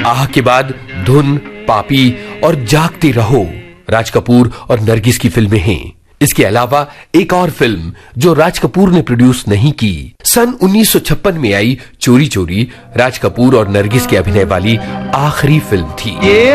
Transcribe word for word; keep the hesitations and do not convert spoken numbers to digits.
आह के बाद धुन, पापी और जागते रहो राज कपूर और नरगिस की फिल्में हैं। इसके अलावा एक और फिल्म जो राज कपूर ने प्रोड्यूस नहीं की, सन उन्नीस सौ छप्पन में आई चोरी चोरी, राज कपूर और नरगिस के अभिनय वाली आखिरी फिल्म थी। ये